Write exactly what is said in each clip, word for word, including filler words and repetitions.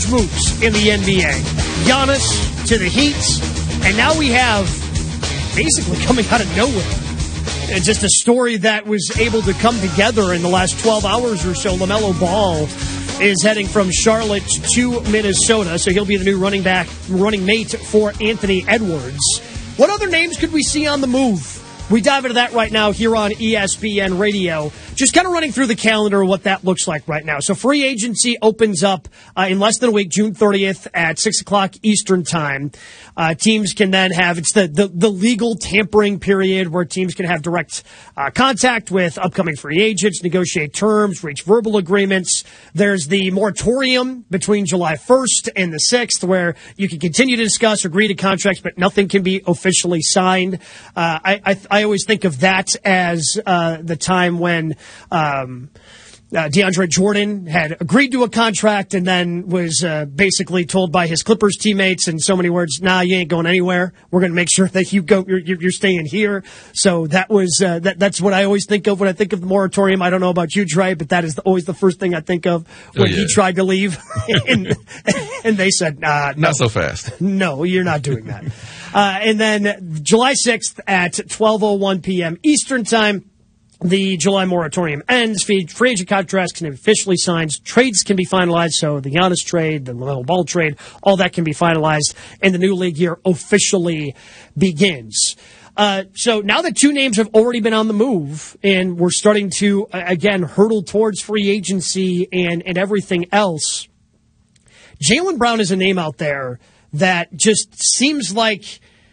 moves in the N B A. Giannis to the Heat, and now we have basically coming out of nowhere. And just a story that was able to come together in the last twelve hours or so. LaMelo Ball is heading from Charlotte to Minnesota, so he'll be the new running back, running mate for Anthony Edwards. What other names could we see on the move? We dive into that right now here on E S P N Radio. Just kind of running through the calendar of what that looks like right now. So free agency opens up uh, in less than a week, June thirtieth at six o'clock Eastern time. Uh, teams can then have, it's the, the, the legal tampering period where teams can have direct uh, contact with upcoming free agents, negotiate terms, reach verbal agreements. There's the moratorium between July first and the sixth where you can continue to discuss, agree to contracts, but nothing can be officially signed. Uh, I, I, I always think of that as uh, the time when um, uh, DeAndre Jordan had agreed to a contract and then was uh, basically told by his Clippers teammates in so many words, nah, you ain't going anywhere. We're going to make sure that you go, you're, you're staying here. So that was uh, that, that's what I always think of when I think of the moratorium. I don't know about you, Trey, but that is the, always the first thing I think of when oh, yeah. he tried to leave. and, and they said, nah, no, not so fast. No, you're not doing that. Uh, and then July sixth at twelve oh one p.m. Eastern time, the July moratorium ends. Free agent contracts can be officially signed. Trades can be finalized. So the Giannis trade, the LaMelo Ball trade, all that can be finalized. And the new league year officially begins. Uh, so now that two names have already been on the move and we're starting to, uh, again, hurdle towards free agency and, and everything else, Jaylen Brown is a name out there that just seems like,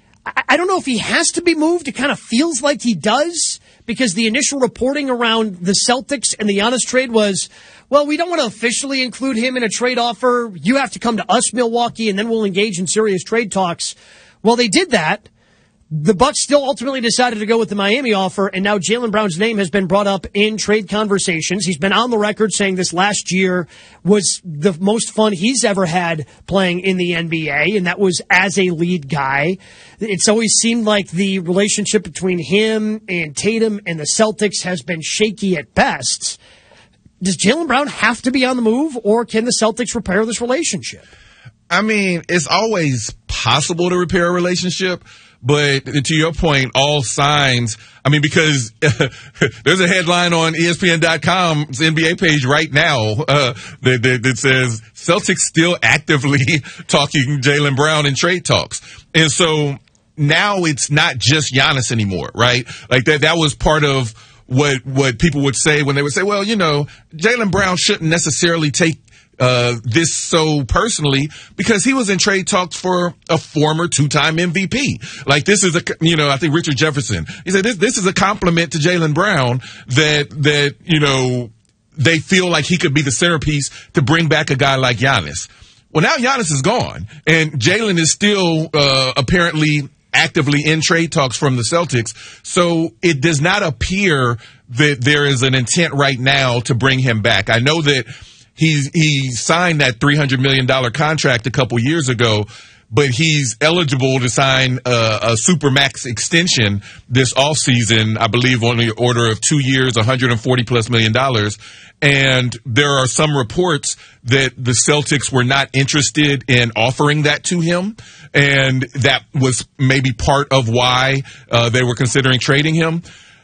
I don't know if he has to be moved. It kind of feels like he does because the initial reporting around the Celtics and the Giannis trade was, well, we don't want to officially include him in a trade offer. You have to come to us, Milwaukee, and then we'll engage in serious trade talks. Well, they did that. The Bucks still ultimately decided to go with the Miami offer, and now Jaylen Brown's name has been brought up in trade conversations. He's been on the record saying this last year was the most fun he's ever had playing in the N B A, and that was as a lead guy. It's always seemed like the relationship between him and Tatum and the Celtics has been shaky at best. Does Jaylen Brown have to be on the move, or can the Celtics repair this relationship? I mean, it's always possible to repair a relationship. But to your point, all signs, I mean, because uh, there's a headline on E S P N dot com's N B A page right now uh, that, that, that says Celtics still actively talking Jaylen Brown in trade talks. And so now it's not just Giannis anymore, right? Like that, that was part of what, what people would say when they would say, well, you know, Jaylen Brown shouldn't necessarily take Uh, this so personally because he was in trade talks for a former two-time M V P. Like this is a, you know, I think Richard Jefferson, he said this, this is a compliment to Jaylen Brown that, that, you know, they feel like he could be the centerpiece to bring back a guy like Giannis. Well, now Giannis is gone and Jaylen is still, uh, apparently actively in trade talks from the Celtics. So it does not appear that there is an intent right now to bring him back. I know that He's, he signed that three hundred million dollars contract a couple years ago, but he's eligible to sign a, a Supermax extension this offseason, I believe on the order of two years, one hundred forty plus million dollars. And there are some reports that the Celtics were not interested in offering that to him. And that was maybe part of why uh, they were considering trading him.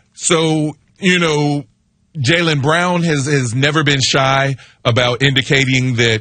So, you know, Jaylen Brown has, has never been shy about indicating that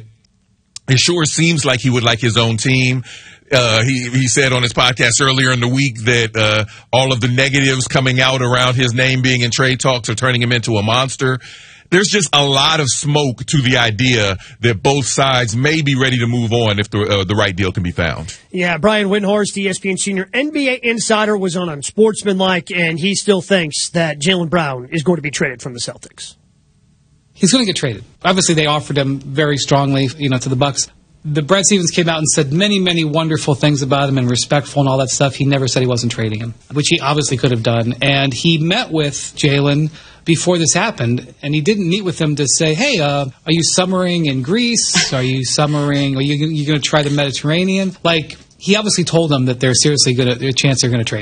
it sure seems like he would like his own team. Uh, he, he said on his podcast earlier in the week that uh, all of the negatives coming out around his name being in trade talks are turning him into a monster. There's just a lot of smoke to the idea that both sides may be ready to move on if the, uh, the right deal can be found. Yeah, Brian Windhorst, E S P N senior N B A insider, was on Unsportsmanlike, and he still thinks that Jaylen Brown is going to be traded from the Celtics. He's going to get traded. Obviously, they offered him very strongly, you know, to the Bucks. The Brad Stevens came out and said many, many wonderful things about him and respectful and all that stuff. He never said he wasn't trading him, which he obviously could have done. And he met with Jaylen before this happened, and he didn't meet with him to say, hey, uh, are you summering in Greece? Are you summering? Are you, you going to try the Mediterranean? Like, he obviously told them that they're seriously going to, a chance they're going to trade.